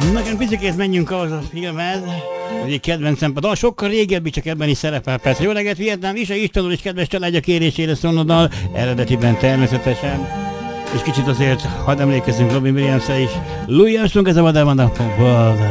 Nekem picikét menjünk ahhoz a filmhez, hogy egy kedvencem, de sokkal régebbi, csak ebben is szerepel persze. Jó reggelt, Vietnám, Isa István úr és kedves családja kérésére Szonodal, eredetiben természetesen. És kicsit azért hadd emlékezzünk Robin Williams-re is. Louis Armstrong, ez a Mother Mother.